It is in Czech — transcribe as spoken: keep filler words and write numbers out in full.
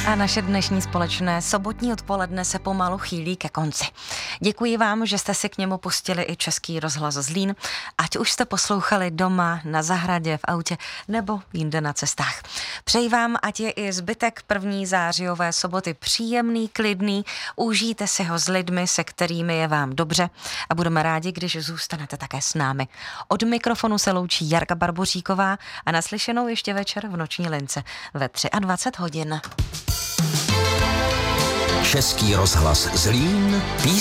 A naše dnešní společné sobotní odpoledne se pomalu chýlí ke konci. Děkuji vám, že jste si k němu pustili i Český rozhlas Zlín, ať už jste poslouchali doma, na zahradě, v autě nebo jinde na cestách. Přeji vám, ať je i zbytek první zářijové soboty příjemný, klidný, užijte si ho s lidmi, se kterými je vám dobře a budeme rádi, když zůstanete také s námi. Od mikrofonu se loučí Jarka Barboříková a naslyšenou ještě večer v Noční lince ve dvacet tři hodin. Český rozhlas Zlín, písně